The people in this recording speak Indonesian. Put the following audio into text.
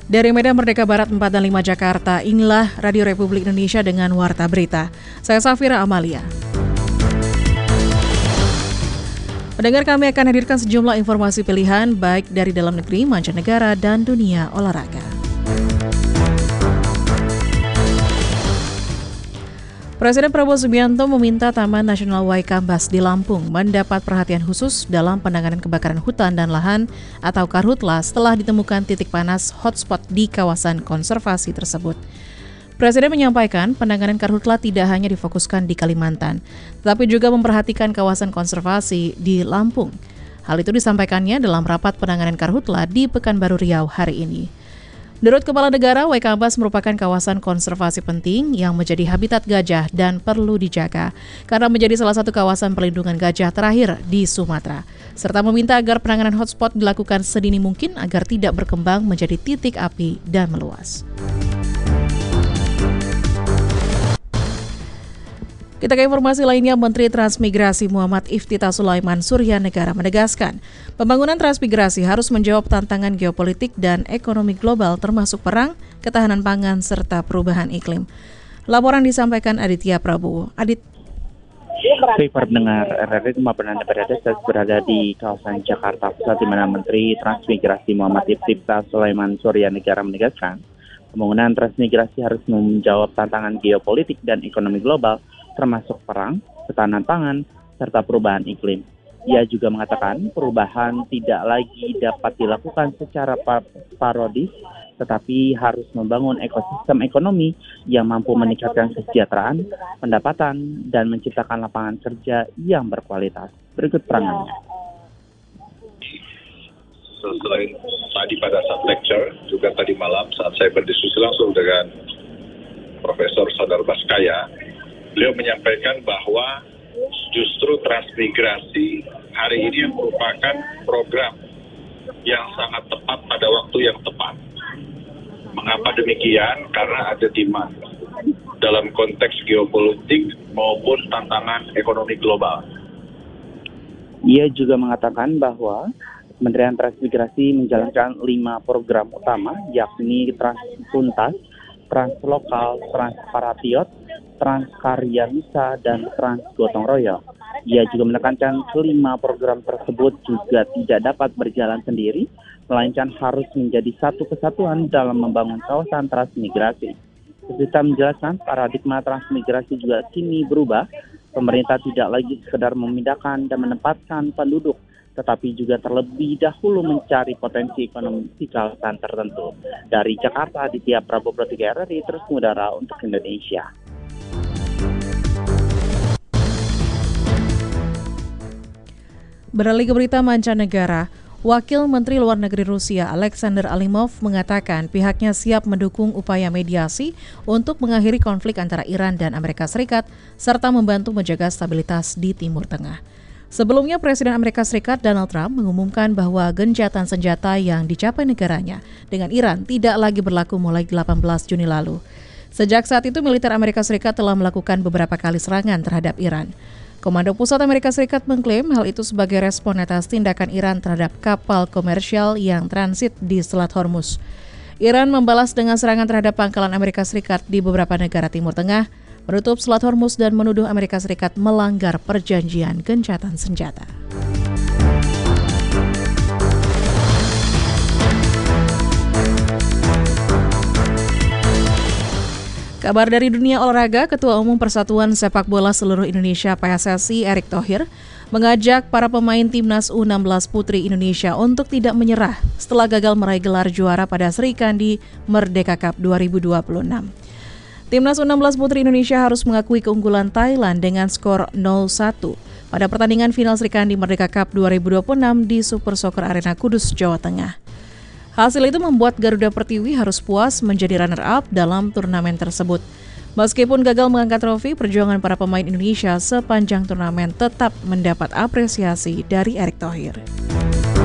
Dari Medan Merdeka Barat 4 dan 5 Jakarta, inilah Radio Republik Indonesia dengan Warta Berita. Saya Safira Amalia. Pendengar, kami akan hadirkan sejumlah informasi pilihan baik dari dalam negeri, mancanegara, dan dunia olahraga. Presiden Prabowo Subianto meminta Taman Nasional Waikambas di Lampung mendapat perhatian khusus dalam penanganan kebakaran hutan dan lahan atau Karhutla setelah ditemukan titik panas hotspot di kawasan konservasi tersebut. Presiden menyampaikan penanganan Karhutla tidak hanya difokuskan di Kalimantan, tetapi juga memperhatikan kawasan konservasi di Lampung. Hal itu disampaikannya dalam rapat penanganan Karhutla di Pekanbaru Riau hari ini. Menurut Kepala Negara, Waikambas merupakan kawasan konservasi penting yang menjadi habitat gajah dan perlu dijaga karena menjadi salah satu kawasan perlindungan gajah terakhir di Sumatera, serta meminta agar penanganan hotspot dilakukan sedini mungkin agar tidak berkembang menjadi titik api dan meluas. Kita ke informasi lainnya, Menteri Transmigrasi Muhammad Iftithar Sulaiman Suryanegara menegaskan, pembangunan transmigrasi harus menjawab tantangan geopolitik dan ekonomi global termasuk perang, ketahanan pangan, serta perubahan iklim. Laporan disampaikan Aditya Prabowo. Baik, para pendengar RRI dimanapun Anda berada, saya berada di kawasan Jakarta Pusat, di mana Menteri Transmigrasi Muhammad Iftithar Sulaiman Suryanegara menegaskan, pembangunan transmigrasi harus menjawab tantangan geopolitik dan ekonomi global, termasuk perang, ketahanan pangan, serta perubahan iklim. Ia juga mengatakan perubahan tidak lagi dapat dilakukan secara parodis, tetapi harus membangun ekosistem ekonomi yang mampu meningkatkan kesejahteraan, pendapatan, dan menciptakan lapangan kerja yang berkualitas. Berikut perangannya. Selain tadi pada saat lecture, juga tadi malam saat saya berdiskusi langsung dengan Profesor Sadar Baskaya, beliau menyampaikan bahwa justru transmigrasi hari ini merupakan program yang sangat tepat pada waktu yang tepat. Mengapa demikian? Karena ada demand dalam konteks geopolitik maupun tantangan ekonomi global. Ia juga mengatakan bahwa Kementerian Transmigrasi menjalankan 5 program utama, yakni Transuntas, Translokal, Transparatiot, Transkarya Bisa, dan Trans Gotong Royong. Ia juga menekankan kelima program tersebut juga tidak dapat berjalan sendiri, melainkan harus menjadi satu kesatuan dalam membangun kawasan transmigrasi. Kita menjelaskan paradigma transmigrasi juga kini berubah. Pemerintah tidak lagi sekedar memindahkan dan menempatkan penduduk, tetapi juga terlebih dahulu mencari potensi ekonomi di kawasan tertentu. Dari Jakarta, Aditya Prabowo, RRI, terus mengudara untuk Indonesia. Beralih ke berita mancanegara, Wakil Menteri Luar Negeri Rusia Alexander Alimov mengatakan pihaknya siap mendukung upaya mediasi untuk mengakhiri konflik antara Iran dan Amerika Serikat serta membantu menjaga stabilitas di Timur Tengah. Sebelumnya, Presiden Amerika Serikat Donald Trump mengumumkan bahwa gencatan senjata yang dicapai negaranya dengan Iran tidak lagi berlaku mulai 18 Juni lalu. Sejak saat itu, militer Amerika Serikat telah melakukan beberapa kali serangan terhadap Iran. Komando Pusat Amerika Serikat mengklaim hal itu sebagai respon atas tindakan Iran terhadap kapal komersial yang transit di Selat Hormuz. Iran membalas dengan serangan terhadap pangkalan Amerika Serikat di beberapa negara Timur Tengah, menutup Selat Hormuz dan menuduh Amerika Serikat melanggar perjanjian gencatan senjata. Kabar dari dunia olahraga, Ketua Umum Persatuan Sepak Bola Seluruh Indonesia PSSI Erick Thohir mengajak para pemain Timnas U16 Putri Indonesia untuk tidak menyerah setelah gagal meraih gelar juara pada Sri Kandi Merdeka Cup 2026. Timnas U16 Putri Indonesia harus mengakui keunggulan Thailand dengan skor 0-1 pada pertandingan final Sri Kandi Merdeka Cup 2026 di Super Soccer Arena Kudus, Jawa Tengah. Hasil itu membuat Garuda Pertiwi harus puas menjadi runner-up dalam turnamen tersebut. Meskipun gagal mengangkat trofi, perjuangan para pemain Indonesia sepanjang turnamen tetap mendapat apresiasi dari Erick Thohir.